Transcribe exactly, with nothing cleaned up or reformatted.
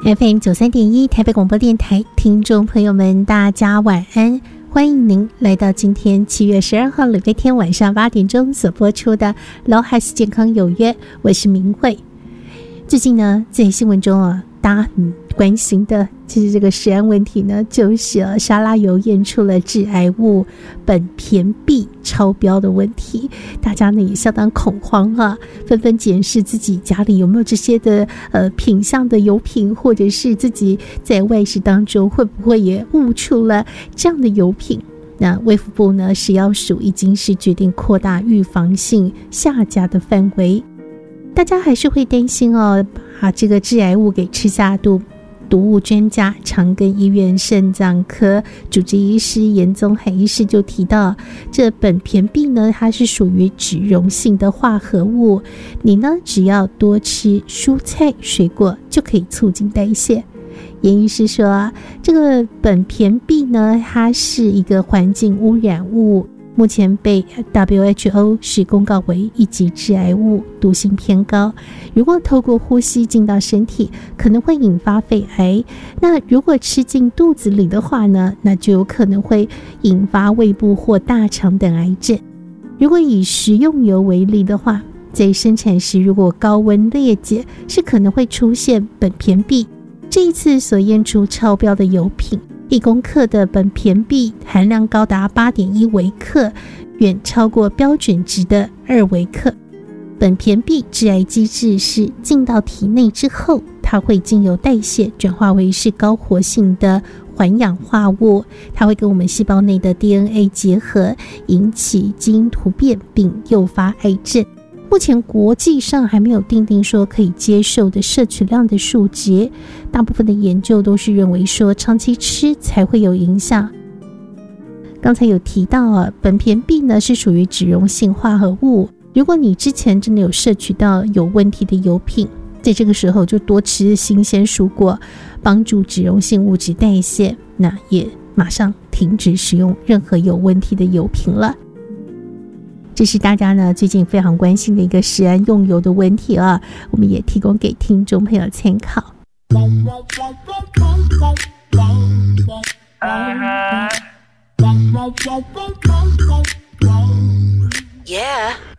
F M 九三点一台北广播电台，听众朋友们，大家晚安！欢迎您来到今天七月十二号礼拜天晚上八点钟所播出的《老海斯健康有约》，我是明慧。最近呢，在新闻中啊，大家很关心的，其实这个食安问题呢，就是呃沙拉油验出了致癌物苯醃铋超标的问题，大家呢也相当恐慌啊，纷纷检视自己家里有没有这些的呃品项的油品，或者是自己在外食当中会不会也误触了这样的油品。那卫福部呢，食药署已经是决定扩大预防性下架的范围。大家还是会担心哦，把这个致癌物给吃下肚。毒物专家长庚医院肾脏科主治医师严宗海医师就提到，这苯醃铋呢，它是属于脂溶性的化合物，你呢只要多吃蔬菜水果就可以促进代谢。严医师说，这个苯醃铋呢，它是一个环境污染物，目前被 W H O 是公告为一级致癌物，毒性偏高。如果透过呼吸进到身体，可能会引发肺癌。那如果吃进肚子里的话呢，那就有可能会引发胃部或大肠等癌症。如果以食用油为例的话，在生产时如果高温裂解，是可能会出现苯醃铋。这一次所验出超标的油品，一公克的苯醃铋含量高达 八点一 微克，远超过标准值的二微克。苯醃铋致癌机制是进到体内之后，它会经由代谢转化为是高活性的环氧化物，它会跟我们细胞内的 D N A 结合，引起基因突变并诱发癌症。目前国际上还没有定定说可以接受的摄取量的数值，大部分的研究都是认为说长期吃才会有影响。刚才有提到啊，苯醃铋呢是属于脂溶性化合物，如果你之前真的有摄取到有问题的油品，在这个时候就多吃新鲜蔬果，帮助脂溶性物质代谢，那也马上停止使用任何有问题的油品了。这是大家呢最近非常关心的一个食安用油的问题啊，我们也提供给听众朋友参考。Yeah.